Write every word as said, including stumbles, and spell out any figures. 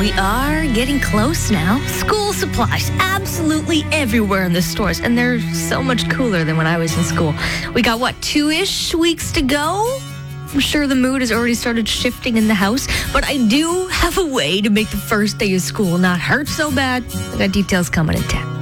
We are getting close now. School supplies absolutely everywhere in the stores, and they're so much cooler than when I was in school. We got, what, two-ish weeks to go? I'm sure the mood has already started shifting in the house, but I do have a way to make the first day of school not hurt so bad. I got details coming in ten.